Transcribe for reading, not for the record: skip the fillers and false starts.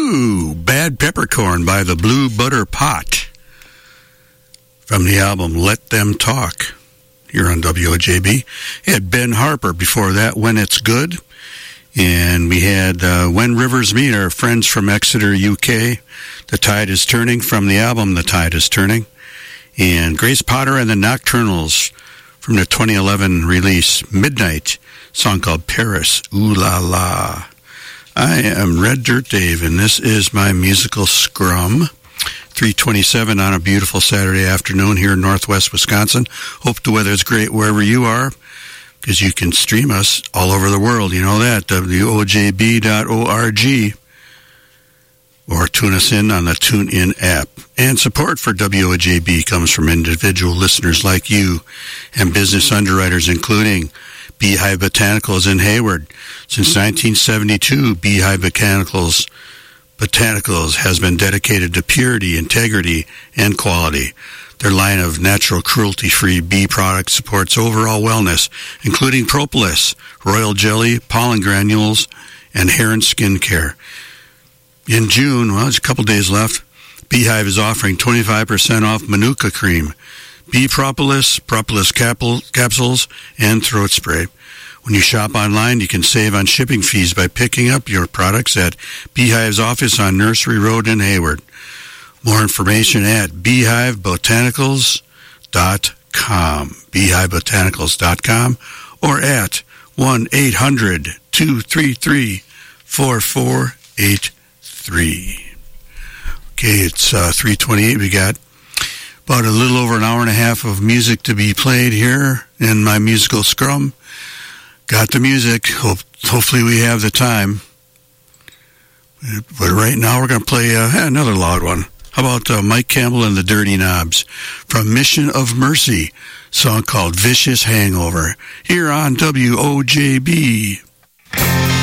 Ooh, Bad Peppercorn by the Blue Butter Pot from the album Let Them Talk here on WOJB. Had Ben Harper before that, When It's Good. And we had When Rivers Meet, our friends from Exeter, UK. The Tide is Turning from the album The Tide is Turning. And Grace Potter and the Nocturnals from the 2011 release Midnight, song called Paris, Ooh La La. I am Red Dirt Dave, and this is my musical scrum. 3:27 on a beautiful Saturday afternoon here in northwest Wisconsin. Hope the weather is great wherever you are, because you can stream us all over the world. You know that, WOJB.org. Or tune us in on the TuneIn app. And support for WOJB comes from individual listeners like you and business underwriters, including Beehive Botanicals in Hayward. Since 1972, Beehive Botanicals has been dedicated to purity, integrity, and quality. Their line of natural cruelty-free bee products supports overall wellness, including propolis, royal jelly, pollen granules, and hair and skin care. In June, well, there's a couple days left, Beehive is offering 25% off Manuka cream, bee propolis, capsules, and throat spray. When you shop online, you can save on shipping fees by picking up your products at Beehive's office on Nursery Road in Hayward. More information at beehivebotanicals.com, beehivebotanicals.com, or at 1-800-233-4483. Okay, it's 3:28. We got about a little over an hour and a half of music to be played here in my musical scrum. Got the music. Hopefully we have the time. But right now we're going to play another loud one. How about Mike Campbell and the Dirty Knobs from Mission of Mercy, song called Vicious Hangover, here on WOJB.